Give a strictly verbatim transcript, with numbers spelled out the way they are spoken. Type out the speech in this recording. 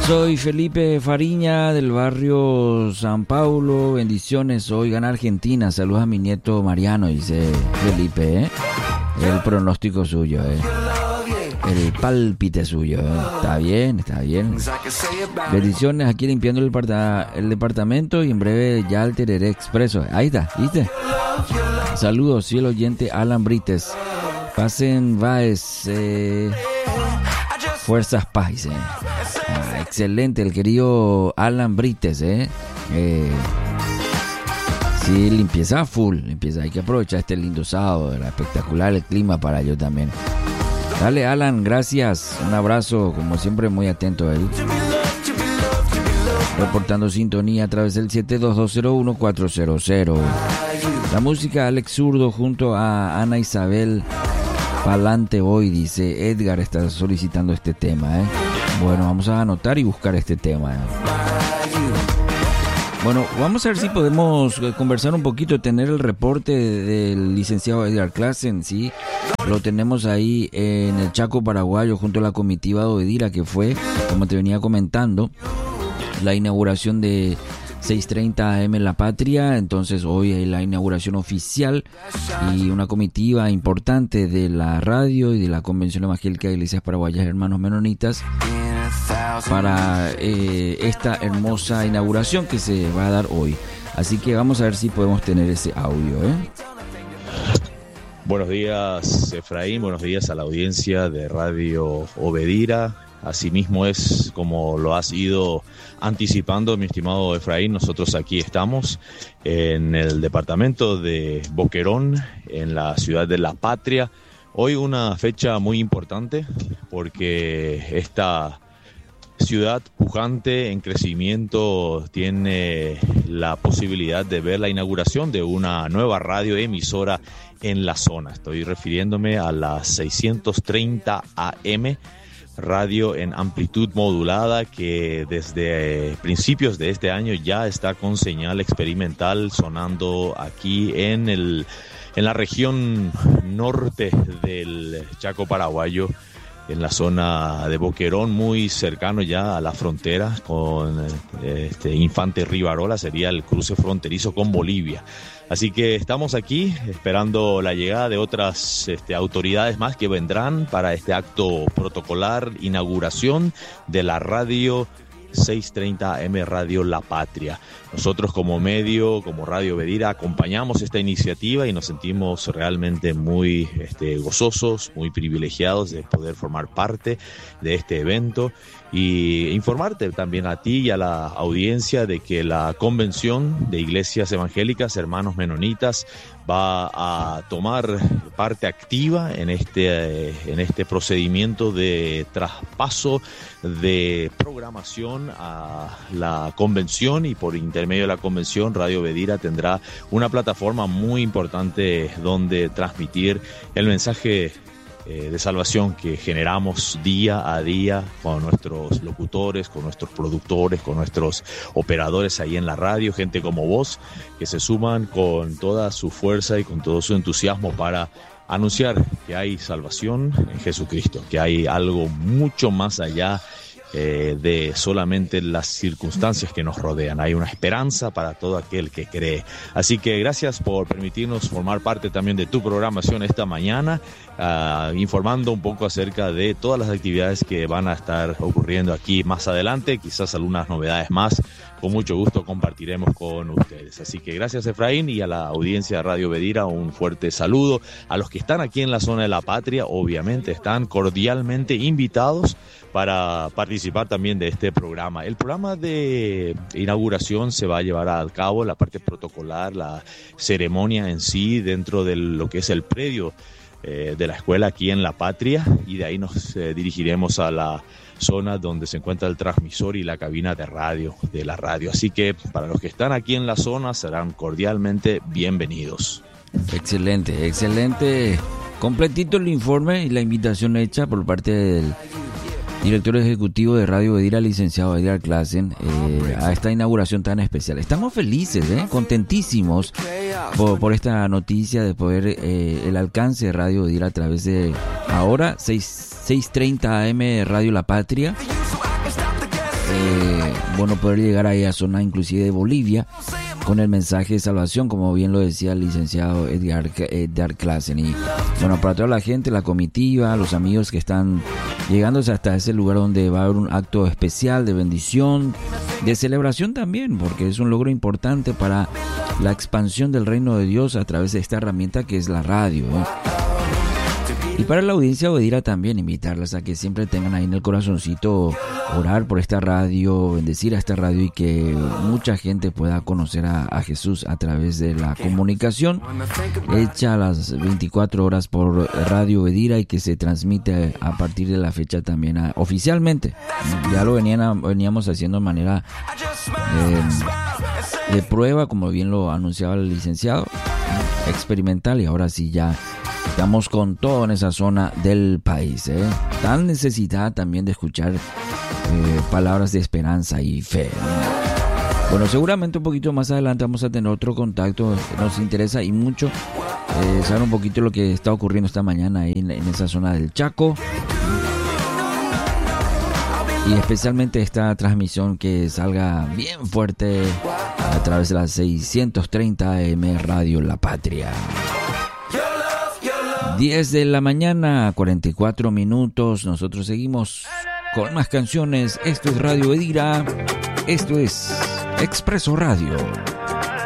Soy Felipe Fariña del barrio San Paulo. Bendiciones, hoy gana Argentina. Saludos a mi nieto Mariano, dice Felipe, ¿eh? El pronóstico suyo, ¿eh? El pálpite suyo, ¿eh? Está bien, está bien. Bendiciones, aquí limpiando el, parta- el departamento y en breve ya el Tereré Expreso. Ahí está, ¿viste? Saludos, sí, el oyente Alan Brites. Pasen Baez, eh, Fuerzas Paz, ¿eh? Ah, excelente, el querido Alan Brites, ¿eh? eh sí, limpieza full, limpieza. Hay que aprovechar este lindo sábado, era espectacular el clima para yo también. Dale, Alan, gracias, un abrazo, como siempre muy atento a él. Reportando sintonía a través del siete dos dos cero uno cuatro cero cero. La música Alex Zurdo junto a Ana Isabel Palante hoy, dice Edgar, está solicitando este tema, ¿eh? Bueno, vamos a anotar y buscar este tema, ¿eh? Bueno, vamos a ver si podemos conversar un poquito, tener el reporte del licenciado Edgar Claassen, ¿sí? Lo tenemos ahí en el Chaco Paraguayo junto a la comitiva de Obedira, que fue, como te venía comentando, la inauguración de seis treinta A M La Patria. Entonces hoy hay la inauguración oficial y una comitiva importante de la radio y de la Convención Evangélica de Iglesias Paraguayas Hermanos Menonitas para eh, esta hermosa inauguración que se va a dar hoy. Así que vamos a ver si podemos tener ese audio, ¿eh? Buenos días, Efraín, buenos días a la audiencia de Radio Obedira. Asimismo es como lo has ido anticipando, mi estimado Efraín. Nosotros aquí estamos en el departamento de Boquerón, en la ciudad de La Patria. Hoy una fecha muy importante porque esta ciudad pujante en crecimiento tiene la posibilidad de ver la inauguración de una nueva radio emisora en la zona. Estoy refiriéndome a la seiscientos treinta A M, radio en amplitud modulada, que desde principios de este año ya está con señal experimental sonando aquí en el en la región norte del Chaco Paraguayo, en la zona de Boquerón, muy cercano ya a la frontera con este Infante Rivarola, sería el cruce fronterizo con Bolivia. Así que estamos aquí esperando la llegada de otras este, autoridades más que vendrán para este acto protocolar, inauguración de la radio seiscientos treinta A M Radio La Patria. Nosotros como medio, como Radio Obedira, acompañamos esta iniciativa y nos sentimos realmente muy este, gozosos, muy privilegiados de poder formar parte de este evento y informarte también a ti y a la audiencia de que la Convención de Iglesias Evangélicas Hermanos Menonitas va a tomar parte activa en este, en este procedimiento de traspaso de programación a la convención, y por intermedio de la convención Radio Obedira tendrá una plataforma muy importante donde transmitir el mensaje eh, de salvación que generamos día a día con nuestros locutores, con nuestros productores, con nuestros operadores ahí en la radio, gente como vos que se suman con toda su fuerza y con todo su entusiasmo para anunciar que hay salvación en Jesucristo, que hay algo mucho más allá eh, de solamente las circunstancias que nos rodean. Hay una esperanza para todo aquel que cree. Así que gracias por permitirnos formar parte también de tu programación esta mañana, uh, informando un poco acerca de todas las actividades que van a estar ocurriendo aquí más adelante, quizás algunas novedades más. Con mucho gusto compartiremos con ustedes. Así que gracias, Efraín, y a la audiencia de Radio Obedira un fuerte saludo. A los que están aquí en la zona de La Patria, obviamente están cordialmente invitados para participar también de este programa. El programa de inauguración se va a llevar a cabo, la parte protocolar, la ceremonia en sí, dentro de lo que es el predio eh, de la escuela aquí en La Patria, y de ahí nos eh, dirigiremos a la zona donde se encuentra el transmisor y la cabina de radio de la radio. Así que para los que están aquí en la zona serán cordialmente bienvenidos. Excelente, excelente. Completito el informe y la invitación hecha por parte del director ejecutivo de Radio Obedira, licenciado Edgar Claassen, eh, a esta inauguración tan especial. Estamos felices, eh, contentísimos por, por esta noticia de poder eh, el alcance de Radio Obedira a través de ahora seiscientos treinta A M Radio La Patria. eh, bueno, poder llegar ahí a zona inclusive de Bolivia con el mensaje de salvación, como bien lo decía el licenciado Edgar, Edgar Klassen. Y bueno, para toda la gente, la comitiva, los amigos que están llegándose hasta ese lugar donde va a haber un acto especial de bendición, de celebración también, porque es un logro importante para la expansión del reino de Dios a través de esta herramienta que es la radio, ¿eh? Y para la audiencia Obedira también invitarlas a que siempre tengan ahí en el corazoncito orar por esta radio, bendecir a esta radio y que mucha gente pueda conocer a, a Jesús a través de la comunicación hecha a las veinticuatro horas por Radio Obedira y que se transmite a partir de la fecha también a, oficialmente. Ya lo venían a, veníamos haciendo de manera eh, de prueba, como bien lo anunciaba el licenciado, experimental, y ahora sí ya estamos con todo en esa zona del país, ¿eh? Tan necesitada también de escuchar eh, palabras de esperanza y fe. Bueno, seguramente un poquito más adelante vamos a tener otro contacto. Nos interesa y mucho eh, saber un poquito lo que está ocurriendo esta mañana ahí en, en esa zona del Chaco. Y especialmente esta transmisión que salga bien fuerte a través de la seiscientos treinta A M Radio La Patria. diez de la mañana, cuarenta y cuatro minutos. Nosotros seguimos con más canciones. Esto es Radio Obedira. Esto es Expreso Radio.